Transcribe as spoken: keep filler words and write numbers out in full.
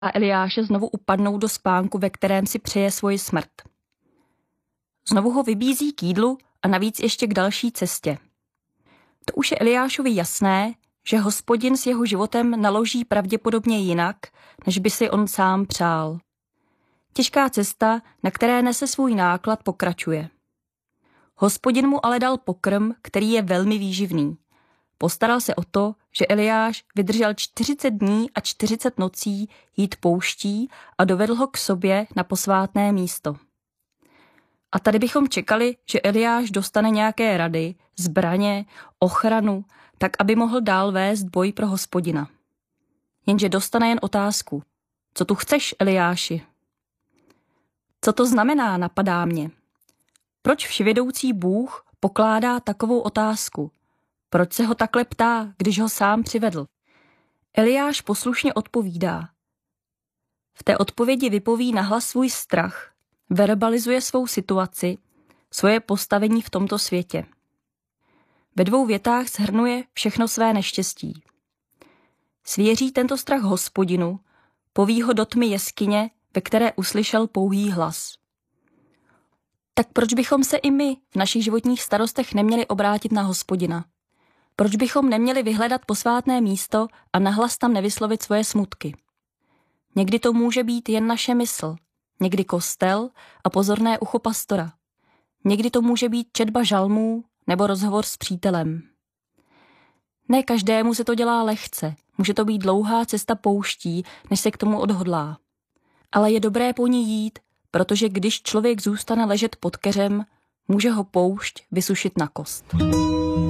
a Eliáše znovu upadnou do spánku, ve kterém si přeje svoji smrt. Znovu ho vybízí k jídlu a navíc ještě k další cestě. To už je Eliášovi jasné, že Hospodin s jeho životem naloží pravděpodobně jinak, než by si on sám přál. Těžká cesta, na které nese svůj náklad, pokračuje. Hospodin mu ale dal pokrm, který je velmi výživný. Postaral se o to, že Eliáš vydržel čtyřicet dní a čtyřicet nocí jít pouští a dovedl ho k sobě na posvátné místo. A tady bychom čekali, že Eliáš dostane nějaké rady, zbraně, ochranu, tak aby mohl dál vést boj pro Hospodina. Jenže dostane jen otázku. Co tu chceš, Eliáši? Co to znamená, napadá mě. Proč vševědoucí Bůh pokládá takovou otázku? Proč se ho takhle ptá, když ho sám přivedl? Eliáš poslušně odpovídá. V té odpovědi vypoví nahlas svůj strach, verbalizuje svou situaci, svoje postavení v tomto světě. Ve dvou větách shrnuje všechno své neštěstí. Svěří tento strach Hospodinu, poví ho do tmy jeskyně, ve které uslyšel pouhý hlas. Tak proč bychom se i my v našich životních starostech neměli obrátit na Hospodina? Proč bychom neměli vyhledat posvátné místo a nahlas tam nevyslovit svoje smutky? Někdy to může být jen naše mysl, někdy kostel a pozorné ucho pastora. Někdy to může být četba žalmů nebo rozhovor s přítelem. Ne každému se to dělá lehce, může to být dlouhá cesta pouští, než se k tomu odhodlá. Ale je dobré po ní jít, protože když člověk zůstane ležet pod keřem, může ho poušť vysušit na kost.